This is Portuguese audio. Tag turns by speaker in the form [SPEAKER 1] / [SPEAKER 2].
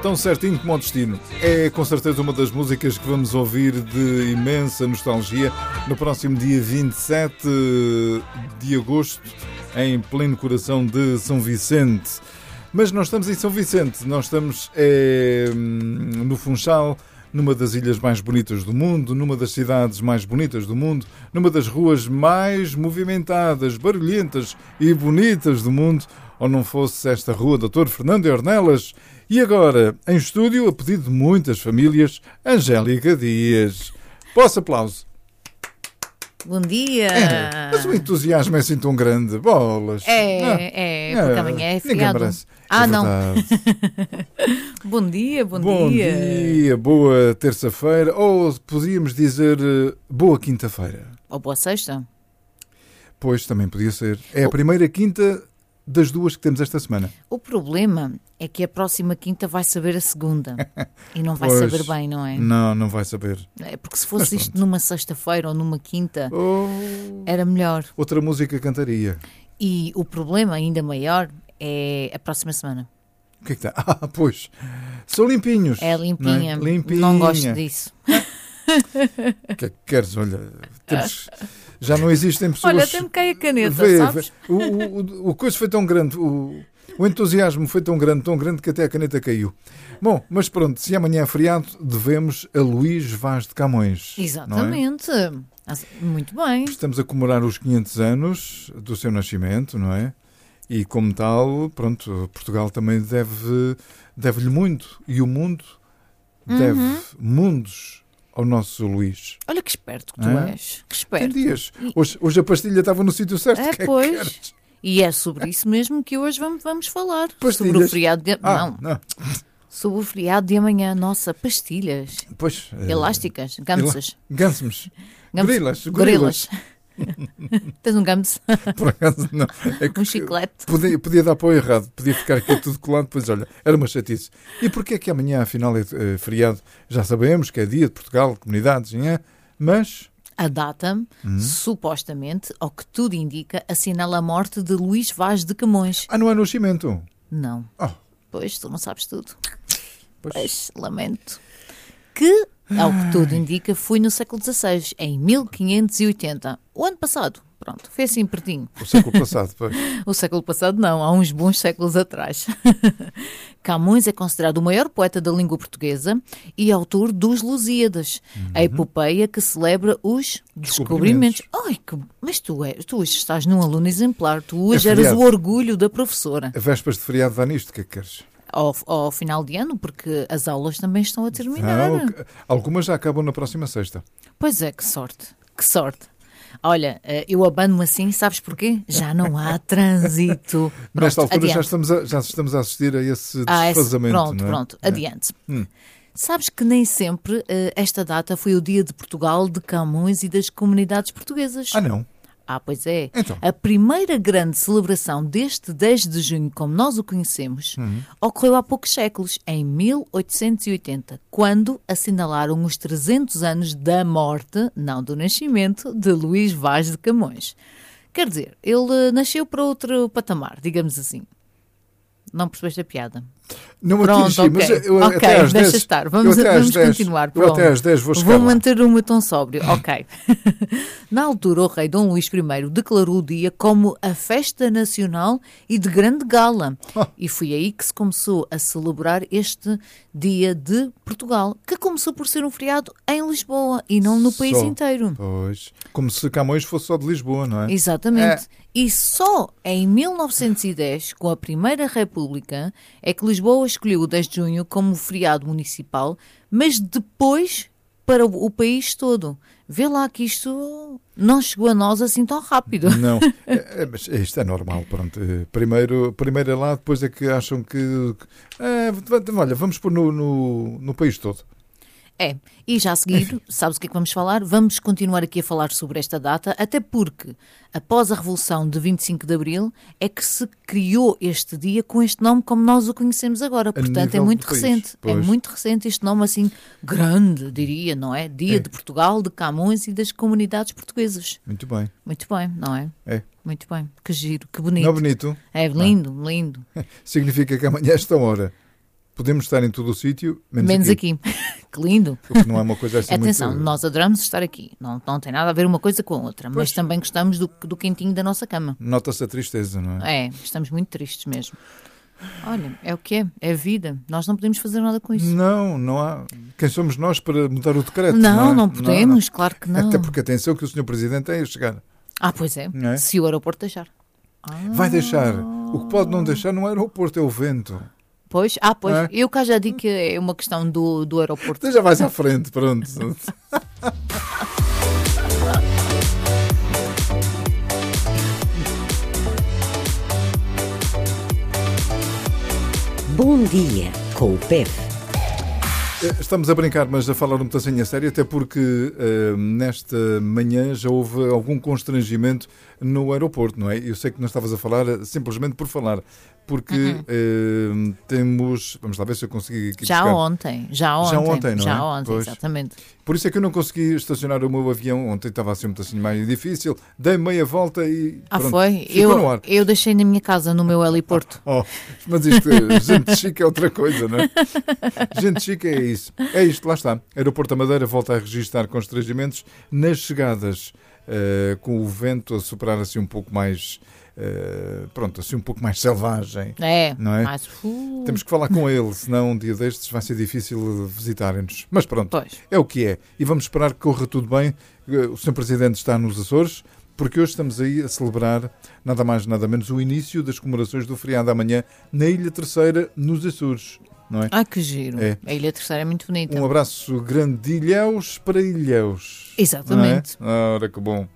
[SPEAKER 1] Tão certinho como o destino. É com certeza uma das músicas que vamos ouvir de imensa nostalgia no próximo dia 27 de agosto, em pleno coração de São Vicente. Mas não estamos em São Vicente, nós estamos no Funchal, numa das ilhas mais bonitas do mundo, numa das cidades mais bonitas do mundo, numa das ruas mais movimentadas, barulhentas e bonitas do mundo, ou não fosse esta rua Dr. Fernando Ornelas. E agora, em estúdio, a pedido de muitas famílias, Angélica Dias. Vosso aplauso.
[SPEAKER 2] Bom dia!
[SPEAKER 1] Mas o entusiasmo é assim tão grande. Bolas!
[SPEAKER 2] Porque amanhã é feriado. Não. Bom dia.
[SPEAKER 1] Bom dia, boa terça-feira. Ou podíamos dizer boa quinta-feira.
[SPEAKER 2] Ou boa sexta.
[SPEAKER 1] Pois, também podia ser. É a primeira quinta das duas que temos esta semana.
[SPEAKER 2] O problema é que a próxima quinta vai saber a segunda. E não vai saber bem, não é?
[SPEAKER 1] Não vai saber.
[SPEAKER 2] É porque se fosse isto numa sexta-feira ou numa quinta, era melhor.
[SPEAKER 1] Outra música cantaria.
[SPEAKER 2] E o problema ainda maior é a próxima semana.
[SPEAKER 1] O que é que está? Pois. São limpinhos.
[SPEAKER 2] É limpinha.
[SPEAKER 1] Não é? Limpinha.
[SPEAKER 2] Não gosto disso.
[SPEAKER 1] O que é que queres? Olha, já não existem pessoas...
[SPEAKER 2] Olha, até me cai a caneta, sabes?
[SPEAKER 1] O coisa foi tão grande, o entusiasmo foi tão grande que até a caneta caiu. Bom, mas pronto, se amanhã é feriado, devemos a Luís Vaz de Camões.
[SPEAKER 2] Exatamente. Não é? Muito bem.
[SPEAKER 1] Estamos a comemorar os 500 anos do seu nascimento, não é? E como tal, pronto, Portugal também deve-lhe muito. E o mundo deve mundos ao nosso Luís.
[SPEAKER 2] Olha que esperto que tu és. Que esperto.
[SPEAKER 1] Tem dias. Hoje a pastilha estava no sítio certo.
[SPEAKER 2] Pois. E é sobre isso mesmo que hoje vamos falar.
[SPEAKER 1] Pastilhas.
[SPEAKER 2] Sobre o feriado de...
[SPEAKER 1] Não.
[SPEAKER 2] Sobre o feriado de amanhã. Nossa, pastilhas.
[SPEAKER 1] Pois.
[SPEAKER 2] Elásticas. Gamsas.
[SPEAKER 1] Gorilas.
[SPEAKER 2] Tens um gams?
[SPEAKER 1] Por acaso não.
[SPEAKER 2] Um chiclete.
[SPEAKER 1] Podia dar para o errado. Podia ficar aqui tudo colado. Pois olha, era uma chatice. E porquê é que amanhã afinal é feriado? Já sabemos que é dia de Portugal, comunidades, não é? Mas...
[SPEAKER 2] A data, supostamente, ao que tudo indica, assinala a morte de Luís Vaz de Camões.
[SPEAKER 1] Não é no nascimento?
[SPEAKER 2] Não.
[SPEAKER 1] Oh.
[SPEAKER 2] Pois, tu não sabes tudo. Pois, lamento. Que, ao que tudo indica, foi no século XVI, em 1580. O ano passado. Pronto, foi assim pertinho.
[SPEAKER 1] O século passado, pois.
[SPEAKER 2] O século passado não, há uns bons séculos atrás. Camões é considerado o maior poeta da língua portuguesa e autor dos Lusíadas, a epopeia que celebra os descobrimentos. Mas tu hoje estás num aluno exemplar, tu hoje eras o orgulho da professora.
[SPEAKER 1] A vésperas de feriado dá nisto, o que é que queres?
[SPEAKER 2] Ao final de ano, porque as aulas também estão a terminar.
[SPEAKER 1] Algumas já acabam na próxima sexta.
[SPEAKER 2] Pois é, que sorte, que sorte. Olha, eu abando-me assim, sabes porquê? Já não há trânsito. Pronto,
[SPEAKER 1] nesta altura já
[SPEAKER 2] adiante.
[SPEAKER 1] estamos a assistir a esse desfazamento.
[SPEAKER 2] Pronto, adiante. Sabes que nem sempre esta data foi o dia de Portugal, de Camões e das comunidades portuguesas.
[SPEAKER 1] Não?
[SPEAKER 2] Pois é.
[SPEAKER 1] Então.
[SPEAKER 2] A primeira grande celebração deste 10 de junho, como nós o conhecemos, ocorreu há poucos séculos, em 1880, quando assinalaram os 300 anos da morte, não do nascimento, de Luís Vaz de Camões. Quer dizer, ele nasceu para outro patamar, digamos assim. Não percebeste a piada?
[SPEAKER 1] Não atingi, mas eu até às 10...
[SPEAKER 2] deixa estar. Vamos continuar.
[SPEAKER 1] Eu até às 10 vou chegar
[SPEAKER 2] Vou manter o meu tom sóbrio. Ok. Na altura, o rei Dom Luís I declarou o dia como a festa nacional e de grande gala. E foi aí que se começou a celebrar este dia de Portugal, que começou por ser um feriado em Lisboa e não no país inteiro.
[SPEAKER 1] Pois, como se Camões fosse só de Lisboa, não é?
[SPEAKER 2] Exatamente. E só em 1910, com a Primeira República, é que Lisboa escolheu o 10 de junho como feriado municipal, mas depois para o país todo. Vê lá que isto não chegou a nós assim tão rápido.
[SPEAKER 1] Não, mas isto é normal, pronto. Primeiro é lá, depois é que acham que... olha, vamos pôr no país todo.
[SPEAKER 2] E já a seguir, sabes o que é que vamos falar? Vamos continuar aqui a falar sobre esta data, até porque, após a Revolução de 25 de Abril, é que se criou este dia com este nome como nós o conhecemos agora. Portanto, é muito recente. É muito recente este nome assim, grande, diria, não é? Dia de Portugal, de Camões e das comunidades portuguesas.
[SPEAKER 1] Muito bem.
[SPEAKER 2] Muito bem, não é?
[SPEAKER 1] É.
[SPEAKER 2] Muito bem. Que giro, que bonito.
[SPEAKER 1] Não é bonito?
[SPEAKER 2] É lindo, lindo.
[SPEAKER 1] Significa que amanhã, esta hora, podemos estar em todo o sítio,
[SPEAKER 2] menos aqui. Que lindo.
[SPEAKER 1] O que não é uma coisa assim
[SPEAKER 2] Atenção,
[SPEAKER 1] muito...
[SPEAKER 2] nós adoramos estar aqui. Não tem nada a ver uma coisa com a outra. Mas também gostamos do quentinho da nossa cama.
[SPEAKER 1] Nota-se a tristeza, não é?
[SPEAKER 2] Estamos muito tristes mesmo. Olha, é o que é. É a vida. Nós não podemos fazer nada com isso.
[SPEAKER 1] Não há... Quem somos nós para mudar o decreto?
[SPEAKER 2] Não podemos, claro que não.
[SPEAKER 1] Até porque atenção que o Sr. Presidente é a chegar.
[SPEAKER 2] Pois é. Se o aeroporto deixar.
[SPEAKER 1] Vai deixar. O que pode não deixar no aeroporto é o vento.
[SPEAKER 2] Pois. Eu cá já digo que é uma questão do aeroporto.
[SPEAKER 1] Tu já vais à frente, pronto.
[SPEAKER 3] Bom dia com o PEP.
[SPEAKER 1] Estamos a brincar, mas a falar um pedacinho a sério, até porque nesta manhã já houve algum constrangimento no aeroporto, não é? Eu sei que não estavas a falar simplesmente por falar, porque temos... Vamos lá ver se eu consegui aqui
[SPEAKER 2] Já
[SPEAKER 1] buscar.
[SPEAKER 2] ontem, não é? Já ontem, pois. Exatamente.
[SPEAKER 1] Por isso é que eu não consegui estacionar o meu avião. Ontem estava assim um pedacinho mais difícil. Dei meia volta e pronto,
[SPEAKER 2] foi?
[SPEAKER 1] Ficou no ar.
[SPEAKER 2] Eu deixei na minha casa, no meu heliporto.
[SPEAKER 1] Mas isto, gente chique é outra coisa, não é? Gente chique é isso. É isto, lá está. Aeroporto da Madeira volta a registrar constrangimentos nas chegadas, com o vento a superar assim um pouco mais... assim um pouco mais selvagem. Não é?
[SPEAKER 2] Mas,
[SPEAKER 1] Temos que falar com ele, senão um dia destes vai ser difícil visitarem-nos. Mas pronto, é o que é. E vamos esperar que corra tudo bem. O Sr. Presidente está nos Açores, porque hoje estamos aí a celebrar nada mais nada menos o início das comemorações do feriado amanhã na Ilha Terceira, nos Açores. Não é?
[SPEAKER 2] Que giro. A Ilha Terceira é muito bonita.
[SPEAKER 1] Um abraço grande de Ilhéus para Ilhéus.
[SPEAKER 2] Exatamente.
[SPEAKER 1] Ora, que bom.